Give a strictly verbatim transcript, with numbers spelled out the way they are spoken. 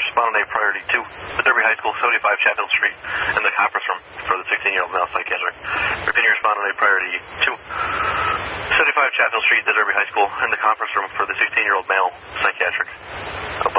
respond on a priority two, the Derby High School, seventy-five Chatfield Street, in the conference room for the sixteen-year-old male psychiatric. Repeating your respond on a priority two, seventy-five Chatfield Street, the Derby High School, in the conference room for the sixteen-year-old male psychiatric.